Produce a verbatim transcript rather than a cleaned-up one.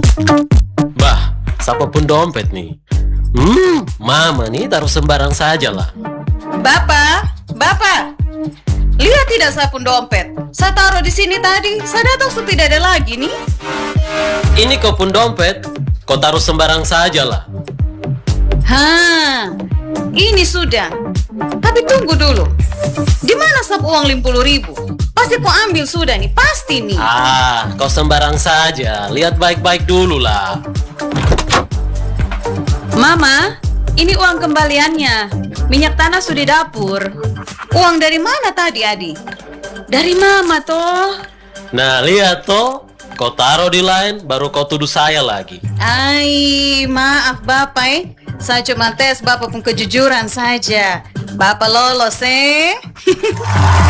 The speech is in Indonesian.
Bah, siapapun dompet nih. Hmm, mama nih taruh sembarang saja lah. Bapak, Bapak, lihat tidak sapun dompet? Saya taruh di sini tadi. Saya datang sudah tidak ada lagi nih. Ini kau pun dompet, kau taruh sembarang saja lah. Hah, ini sudah. Tapi tunggu dulu. Di mana sap uang lima puluh ribu? Pasti kau ambil sudah nih, pasti nih. Ah, kau sembarang saja. Lihat baik-baik dulu lah. Mama, ini uang kembaliannya. Minyak tanah sudah di dapur. Uang dari mana tadi, Adi? Dari Mama toh. Nah, lihat toh. Kau taruh di lain, baru kau tuduh saya lagi. Ai, maaf Bapak eh. Saya cuma tes Bapak pun kejujuran saja. Bapak lolos eh.